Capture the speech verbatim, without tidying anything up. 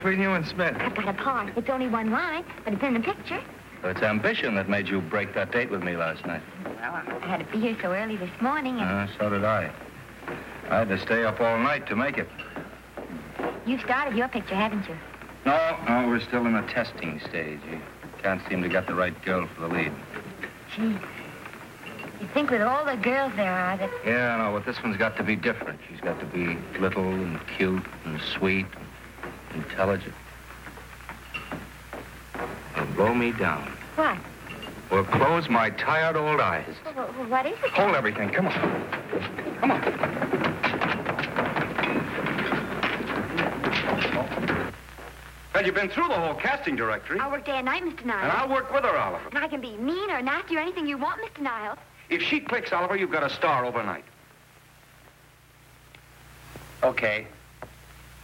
Between you and Smith. I've got a part. It's only one line, but it's in the picture. So it's ambition that made you break that date with me last night. Well, I had to be here so early this morning, and Uh, so did I. I had to stay up all night to make it. you've started your picture, haven't you? No, no, we're still in the testing stage. You can't seem to get the right girl for the lead. Gee, you think with all the girls there are that... Yeah, no, but this one's got to be different. She's got to be little and cute and sweet and intelligent. And blow me down. What? Will close my tired old eyes. Well, well, what is it? Hold everything. Come on. Come on. Well, you've been through the whole casting directory. I work day and night, Mister Niles. And I'll work with her, Oliver. And I can be mean or nasty or anything you want, Mister Niles. If she clicks, Oliver, you've got a star overnight. Okay.